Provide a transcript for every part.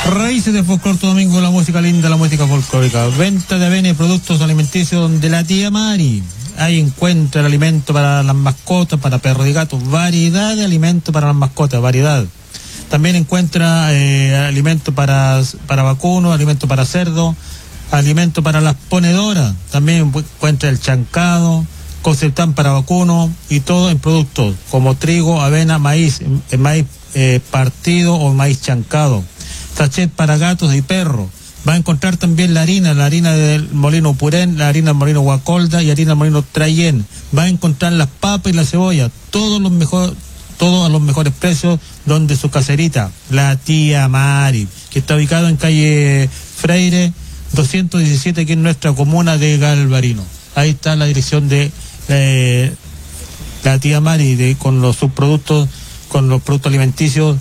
Raíces del folclore domingo, la música linda, la música folclórica. Venta de avena y productos alimenticios donde la tía Mari. Ahí encuentra el alimento para las mascotas, para perros y gatos. Variedad de alimentos para las mascotas, variedad. También encuentra alimento para vacunos, alimento para cerdos, alimento para las ponedoras. También encuentra el chancado, Coceptán para vacunos y todo en productos como trigo, avena, maíz, maíz partido o maíz chancado. Sachet para gatos y perros. Va a encontrar también la harina del molino Purén, la harina del molino Guacolda y harina del molino Trayén. Va a encontrar las papas y la cebolla, todos a los mejores precios, donde su caserita, la tía Mari, que está ubicado en calle Freire 217, aquí en nuestra comuna de Galvarino. Ahí está la dirección de la tía Mari, con los subproductos, con los productos alimenticios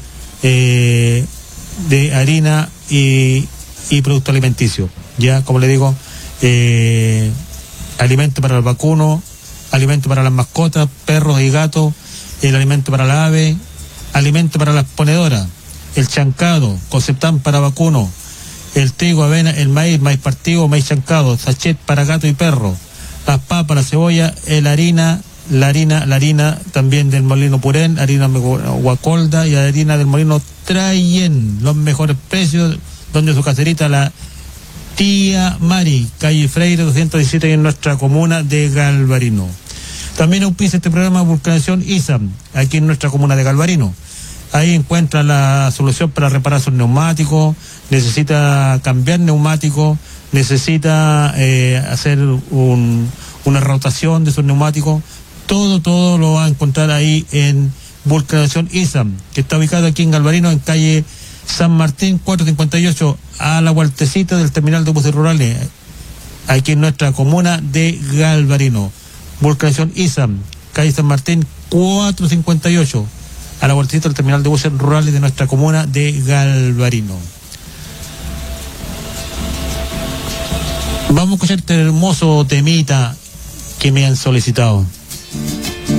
de harina y producto alimenticio. Ya, como le digo, alimento para el vacuno, alimento para las mascotas, perros y gatos, el alimento para la ave, alimento para las ponedoras, el chancado, Coceptán para vacuno, el trigo, avena, el maíz, maíz partido, maíz chancado, sachet para gato y perro, las papas, la cebolla, la harina también del molino Purén, harina Guacolda y harina del molino Trayén, los mejores precios, donde su caserita, la tía Mari, calle Freire 217, en nuestra comuna de Galvarino. También auspicia este programa Vulcanización ISAM, aquí en nuestra comuna de Galvarino. Ahí encuentra la solución para reparar sus neumáticos, necesita cambiar neumáticos, necesita hacer una rotación de sus neumáticos. Todo lo va a encontrar ahí en Vulcanización ISAM, que está ubicado aquí en Galvarino, en calle San Martín 458, a la vueltecita del terminal de buses rurales, aquí en nuestra comuna de Galvarino. Vulcanización ISAM, calle San Martín 458, a la vueltecita del terminal de buses rurales de nuestra comuna de Galvarino. Vamos a escuchar este hermoso temita que me han solicitado.